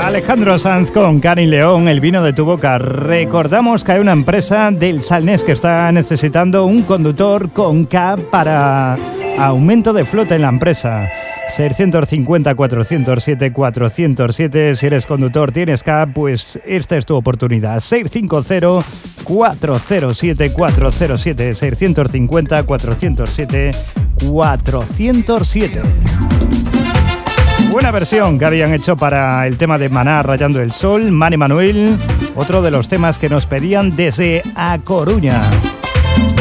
Alejandro Sanz con Cani León, El vino de tu boca. Recordamos que hay una empresa del Salnés que está necesitando un conductor con K para aumento de flota en la empresa. 650-407-407. Si eres conductor, tienes K, pues esta es tu oportunidad. 650-407-407. 650-407-407. Buena versión que habían hecho para el tema de Maná, Rayando el Sol, Mani Manuel, otro de los temas que nos pedían desde A Coruña.